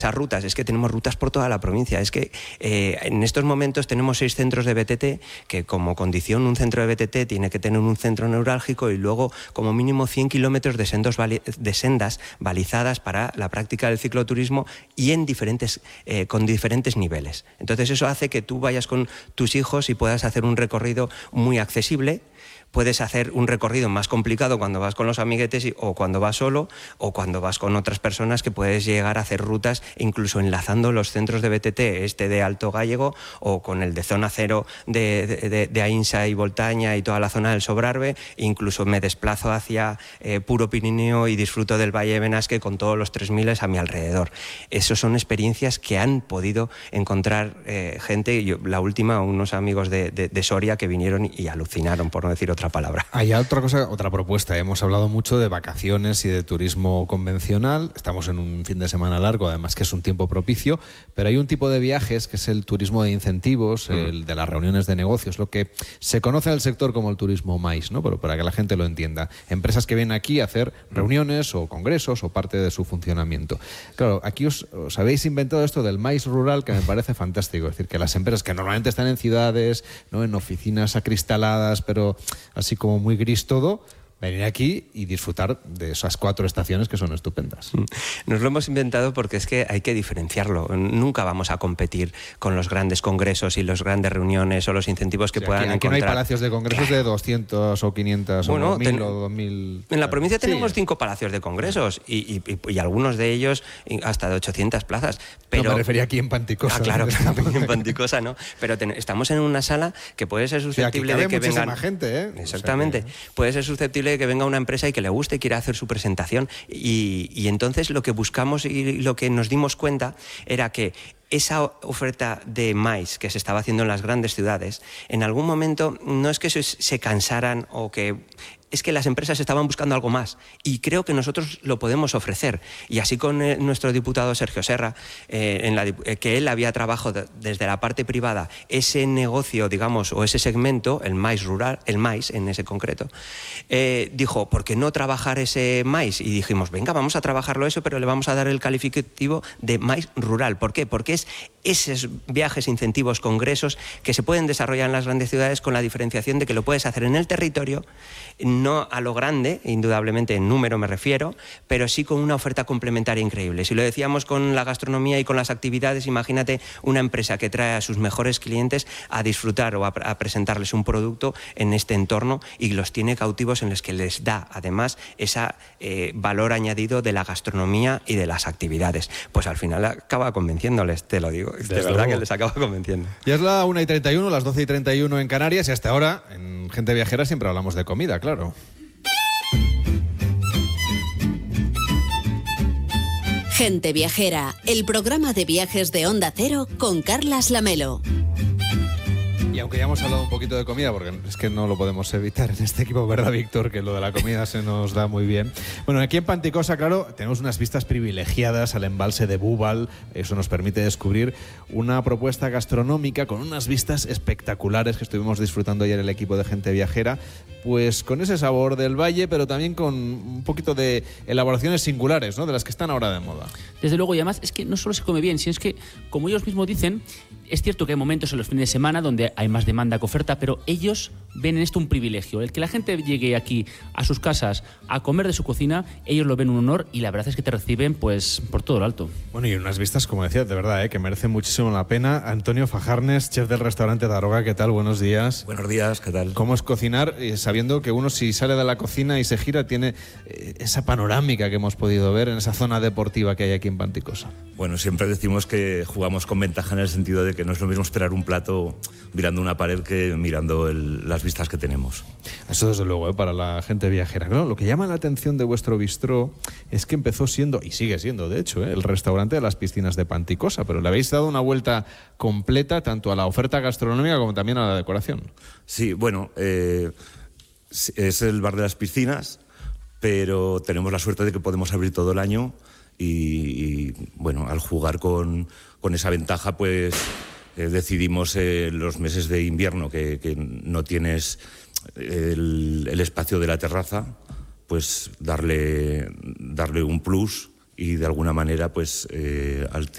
esas rutas, es que tenemos rutas por toda la provincia, es que en estos momentos tenemos 6 centros de BTT, que como condición un centro de BTT tiene que tener un centro neurálgico y luego como mínimo 100 kilómetros de sendas balizadas para la práctica del cicloturismo y con diferentes niveles. Entonces eso hace que tú vayas con tus hijos y puedas hacer un recorrido muy accesible. Puedes hacer un recorrido más complicado cuando vas con los amiguetes o cuando vas solo o cuando vas con otras personas, que puedes llegar a hacer rutas incluso enlazando los centros de BTT, de Alto Gállego o con el de Zona Cero de Aínsa y Voltaña y toda la zona del Sobrarbe. Incluso me desplazo hacia Puro Pirineo y disfruto del Valle de Benasque con todos los 3000 a mi alrededor. Esas son experiencias que han podido encontrar gente. La última, unos amigos de Soria que vinieron y alucinaron, por no decir otra palabra. Hay otra propuesta. Hemos hablado mucho de vacaciones y de turismo convencional. Estamos en un fin de semana largo, además que es un tiempo propicio, pero hay un tipo de viajes que es el turismo de incentivos, el de las reuniones de negocios, lo que se conoce en el sector como el turismo MAIS, ¿no? Pero para que la gente lo entienda. Empresas que vienen aquí a hacer reuniones o congresos o parte de su funcionamiento. Claro, aquí os habéis inventado esto del MAIS rural, que me parece fantástico. Es decir, que las empresas que normalmente están en ciudades, ¿no?, en oficinas acristaladas, pero así como muy gris todo, venir aquí y disfrutar de esas 4 estaciones que son estupendas. Nos lo hemos inventado porque es que hay que diferenciarlo. Nunca vamos a competir con los grandes congresos y las grandes reuniones o los incentivos que puedan encontrar. Aquí no hay palacios de congresos de 200 o 500 o 1000 o 2000. En la provincia tenemos 5 palacios de congresos y algunos de ellos hasta de 800 plazas. Pero no, me refería aquí en Panticosa. Claro, que en Panticosa no. Pero estamos en una sala que puede ser susceptible de que vengan muchísima gente, ¿eh? Exactamente. O sea que puede ser susceptible de que venga una empresa y que le guste y quiera hacer su presentación. Y entonces lo que buscamos y lo que nos dimos cuenta era que esa oferta de MAIS que se estaba haciendo en las grandes ciudades, en algún momento no es que se cansaran o que... Es que las empresas estaban buscando algo más y creo que nosotros lo podemos ofrecer. Y así con nuestro diputado Sergio Serra, que él había trabajado desde la parte privada ese negocio, digamos, o ese segmento, el MAIS rural, el MAIS en ese concreto, dijo, ¿por qué no trabajar ese MAIS? Y dijimos, venga, vamos a trabajarlo eso, pero le vamos a dar el calificativo de MAIS rural. ¿Por qué? Porque es esos viajes, incentivos, congresos que se pueden desarrollar en las grandes ciudades con la diferenciación de que lo puedes hacer en el territorio, no a lo grande, indudablemente en número me refiero, pero sí con una oferta complementaria increíble. Si lo decíamos con la gastronomía y con las actividades, imagínate una empresa que trae a sus mejores clientes a disfrutar o a presentarles un producto en este entorno y los tiene cautivos, en los que les da además ese valor añadido de la gastronomía y de las actividades. Pues al final acaba convenciéndoles, te lo digo, de verdad que les acaba convenciendo. Ya es la 1:31, las 12:31 en Canarias, y hasta ahora en Gente Viajera siempre hablamos de comida, claro. Gente Viajera, el programa de viajes de Onda Cero con Carlas Lamelo. Y aunque ya hemos hablado un poquito de comida, porque es que no lo podemos evitar en este equipo, ¿verdad, Víctor? Que lo de la comida se nos da muy bien. Bueno, aquí en Panticosa, claro, tenemos unas vistas privilegiadas al embalse de Búbal. Eso nos permite descubrir una propuesta gastronómica con unas vistas espectaculares que estuvimos disfrutando ayer el equipo de Gente Viajera, pues con ese sabor del valle, pero también con un poquito de elaboraciones singulares, ¿no?, de las que están ahora de moda. Desde luego, y además es que no solo se come bien, sino es que, como ellos mismos dicen, es cierto que hay momentos en los fines de semana donde hay más demanda que oferta, pero ellos ven en esto un privilegio. El que la gente llegue aquí a sus casas a comer de su cocina, ellos lo ven un honor y la verdad es que te reciben pues por todo lo alto. Bueno, y unas vistas, como decía, de verdad, que merecen muchísimo la pena. Antonio Fajarnes, chef del restaurante Daroga, ¿qué tal? Buenos días. Buenos días, ¿qué tal? ¿Cómo es cocinar sabiendo que uno, si sale de la cocina y se gira, tiene esa panorámica que hemos podido ver en esa zona deportiva que hay aquí en Panticosa? Bueno, siempre decimos que jugamos con ventaja en el sentido de que no es lo mismo esperar un plato mirando una pared que mirando las vistas que tenemos. Eso desde luego, para la gente viajera. Claro, lo que llama la atención de vuestro bistró es que empezó siendo, y sigue siendo de hecho, el restaurante de las piscinas de Panticosa, pero le habéis dado una vuelta completa tanto a la oferta gastronómica como también a la decoración. Sí, bueno, es el bar de las piscinas, pero tenemos la suerte de que podemos abrir todo el año y bueno, al jugar con esa ventaja, pues decidimos los meses de invierno que no tienes el espacio de la terraza, pues darle un plus y de alguna manera pues al